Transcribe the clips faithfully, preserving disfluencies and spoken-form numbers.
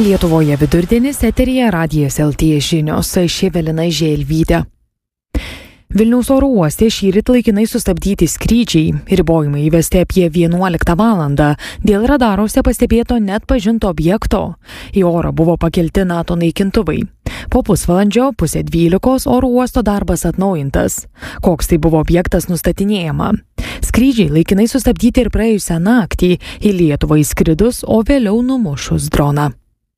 Lietuvoje vidurdienis, eteryje Radijas L T žinios, aš Evelina Želvytė. Vilniaus oro uoste šįryt laikinai sustabdyti skrydžiai, ribojimai įvesti apie vienuoliktą valandą, dėl radaruose pastebėto net pažinto objekto. Į orą buvo pakelti NATO naikintuvai. Po pusvalandžio, pusė dvylikos, oro uosto darbas atnaujintas. Koks tai buvo objektas nustatinėjama. Skrydžiai laikinai sustabdyti ir praėjusią naktį į Lietuvą įskridus, o vėliau numušus droną.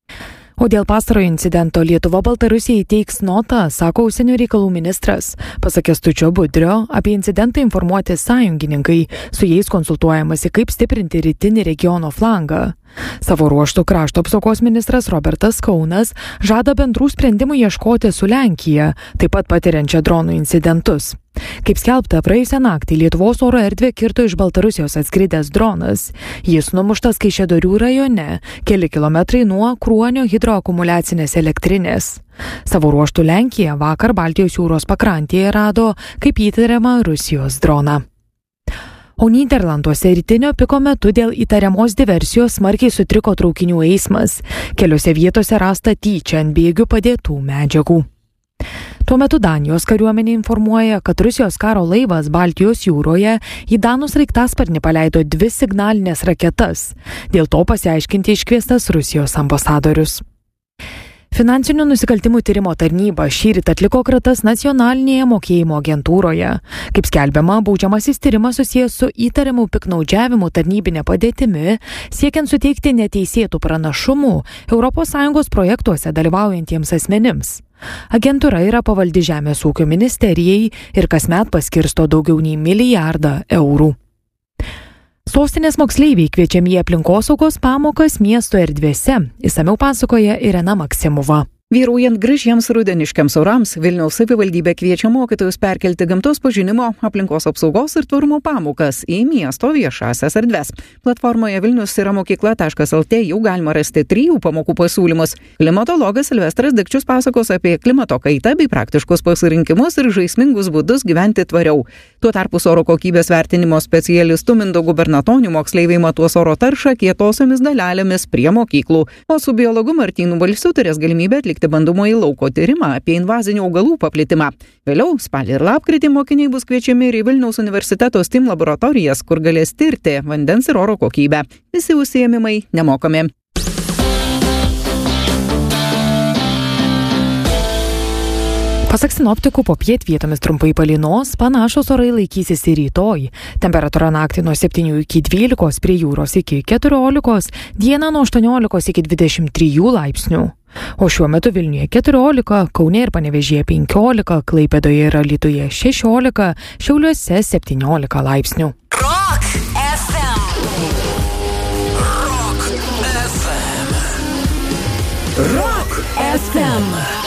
O dėl pastarojo incidento Lietuva Baltarusijai teiks notą, sako užsienio reikalų ministras. Pasak Kęstučio Budrio, apie incidentą informuoti sąjungininkai, su jais konsultuojamasi, kaip stiprinti rytinį regiono flangą. Savo ruožtų krašto apsaugos ministras Robertas Kaunas žada bendrų sprendimų ieškoti su Lenkija, taip pat patiriančia dronų incidentus. Kaip skelbta, praėjusią naktį Lietuvos oro erdvę kirto iš Baltarusijos atskridęs dronas. Jis numuštas Kaišiadorių rajone, keli kilometrai nuo Kruonio hidroakumuliacinės elektrinės. Savo ruožtų Lenkija vakar Baltijos jūros pakrantėje rado, kaip įtariama, Rusijos droną. O Nyderlanduose rytinio piko metu dėl įtariamos diversijos smarkiai sutriko traukinių eismas. Keliose vietose rasta tyčia ant bėgių padėtų medžiagų. Tuo metu Danijos kariuomenė informuoja, kad Rusijos karo laivas Baltijos jūroje į Danų sraigtasparnį paleido dvi signalinės raketas. Dėl to pasiaiškinti iškviestas Rusijos ambasadorius. Finansinių nusikaltimų tyrimo tarnyba šįryt atliko kratas nacionalinėje mokėjimo agentūroje. Kaip skelbiama, baudžiamasis tyrimas susijęs su įtariamu piktnaudžiavimu tarnybinė padėtimi, siekiant suteikti neteisėtų pranašumų Europos Sąjungos projektuose dalyvaujantiems asmenims. Agentūra yra pavaldi Žemės ūkio ministerijai ir kasmet paskirsto daugiau nei milijardą eurų. Sostinės moksleiviai kviečiami į aplinkosaugos pamokas miesto erdvėse. Išsamiau pasakoja Irena Maksimova. Vyraujant gražiems rudeniškiams orams, Vilniaus savivaldybė kviečia mokytojus perkelti gamtos pažinimo, aplinkos apsaugos ir tvarumo pamokas į miesto viešąsias erdves. Platformoje Vilnius yra mokykla taškas L T jau galima rasti trijų pamokų pasiūlymus. Klimatologas Silvestras Dikčius pasakos apie klimato kaitą bei praktiškus pasirinkimus ir žaismingus būdus gyventi tvariau. Tuo tarpu oro kokybės vertinimo specialistų Mindaugu Bernatoniu moksleiviai matuos oro taršą kietosiomis dalelėmis prie mokyklų. O su biologu Martynu Balsiu turės galimybę atlikti bandomąjį lauko tyrimą apie invazinių augalų paplitimą. Vėliau spalį ir lapkritį mokiniai bus kviečiami ir į Vilniaus universiteto STEAM laboratorijas, kur galės tirti vandens ir oro kokybę. Visi užsiėmimai nemokami. Pasak sinoptikų, popiet vietomis trumpai palynos, panašus orai laikysis ir rytoj. Temperatūra naktį nuo septynių iki dvylikos, prie jūros iki keturiolikos, dieną nuo aštuoniolikos iki dvidešimt trijų laipsnių. O šiuo metu Vilniuje keturiolika, Kaune ir Panevėžyje penkiolika, Klaipėdoje ir Alytuje šešiolika, Šiauliuose septyniolika laipsnių. Rock F M. Rock F M. Rock F M.